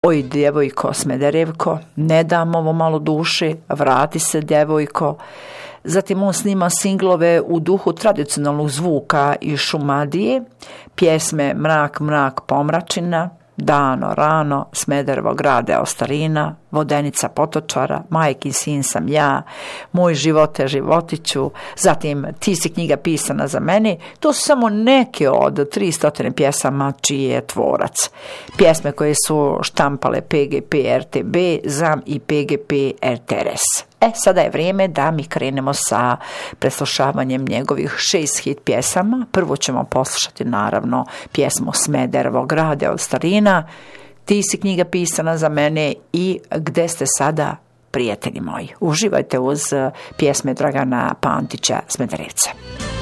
Oj, djevojko Smederevko, ne dam ovo malo duši, vrati se djevojko. Zatim on snima singlove u duhu tradicionalnog zvuka iz Šumadije, pjesme Mrak, mrak, pomračina, Dano, rano, Smederevo grade ostarina, Vodenica potočara, Majkin sin sam ja, Moj živote životiću, zatim Ti si knjiga pisana za mene. To su samo neke od 300 pjesama čiji je tvorac. Pjesme koje su štampale PGP RTB, ZAM i PGP RTRS. Sada je vrijeme da mi krenemo sa preslušavanjem njegovih 6 hit pjesama. Prvo ćemo poslušati naravno pjesmu Smederevo grade od starina, Ti si knjiga pisana za mene i Gde ste sada, prijatelji moji. Uživajte uz pjesme Dragana Pantića Smederevca.